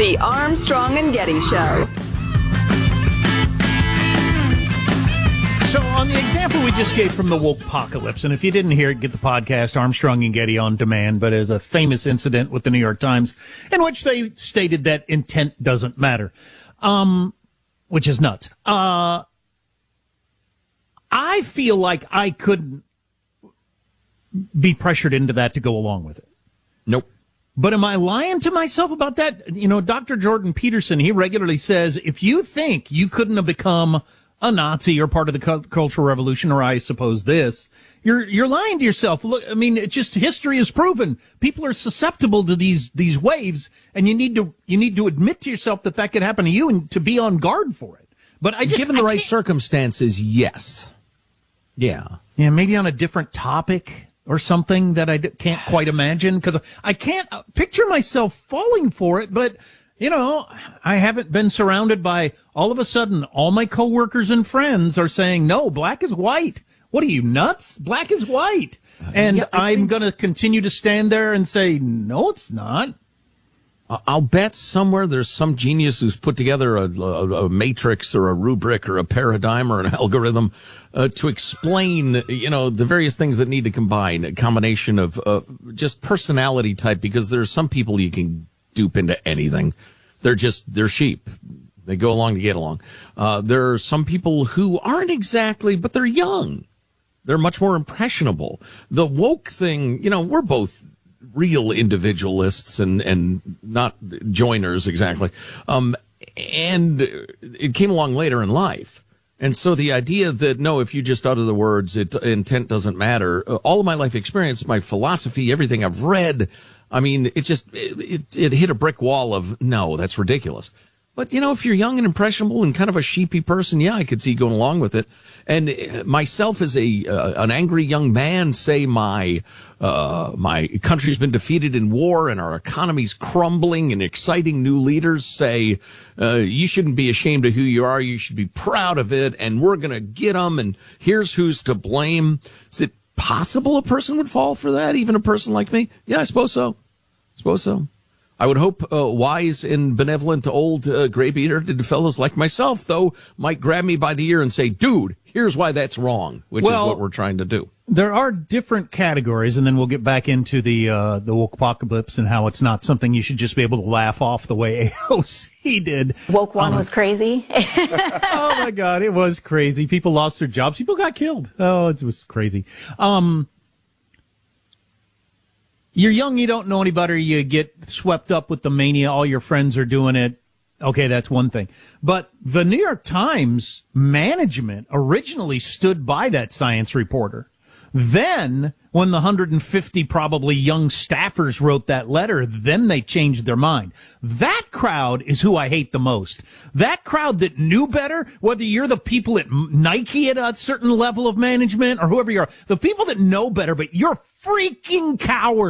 The Armstrong and Getty Show. So on the example we just gave from the woke-pocalypse, and if you didn't hear it, get the podcast Armstrong and Getty on demand, but as a famous incident with the New York Times in which they stated that intent doesn't matter, which is nuts. I feel like I couldn't be pressured into that to go along with it. Nope. But am I lying to myself about that? You know, Dr. Jordan Peterson, he regularly says, if you think you couldn't have become a Nazi or part of the Cultural Revolution, or I suppose this, you're lying to yourself. Look, I mean, it just, history has proven people are susceptible to these waves, and you need to admit to yourself that could happen to you and to be on guard for it. But given the right circumstances, yes. Yeah, maybe on a different topic or something that I can't quite imagine, because I can't picture myself falling for it, but you know, I haven't been surrounded by, all of a sudden, all my coworkers and friends are saying, no, black is white. What are you, nuts? Black is white. And I'm going to continue to stand there and say, no, it's not. I'll bet somewhere there's some genius who's put together a matrix or a rubric or a paradigm or an algorithm to explain, you know, the various things that need to combine, a combination of just personality type, because there's some people you can dupe into anything. They're sheep. They go along to get along. There are some people who aren't exactly, but they're young. They're much more impressionable. The woke thing, you know, we're both real individualists and not joiners exactly. And it came along later in life. And so the idea that, no, if you just utter the words, intent doesn't matter. All of my life experience, my philosophy, everything I've read, I mean, it hit a brick wall of, no, that's ridiculous. But, you know, if you're young and impressionable and kind of a sheepy person, yeah, I could see going along with it. And myself as an angry young man, say my country's been defeated in war and our economy's crumbling and exciting new leaders say, you shouldn't be ashamed of who you are. You should be proud of it. And we're going to get them. And here's who's to blame. Is it possible a person would fall for that? Even a person like me? Yeah, I suppose so. I would hope wise and benevolent old gray-bearded fellows like myself, though, might grab me by the ear and say, dude, here's why that's wrong, which is what we're trying to do. There are different categories, and then we'll get back into the woke-apocalypse and how it's not something you should just be able to laugh off the way AOC did. Woke one was crazy. Oh, my God, it was crazy. People lost their jobs. People got killed. Oh, it was crazy. You're young, you don't know any better, you get swept up with the mania, all your friends are doing it. Okay, that's one thing. But the New York Times management originally stood by that science reporter. Then, when the 150 probably young staffers wrote that letter, then they changed their mind. That crowd is who I hate the most. That crowd that knew better, whether you're the people at Nike at a certain level of management or whoever you are, the people that know better, but you're freaking cowards.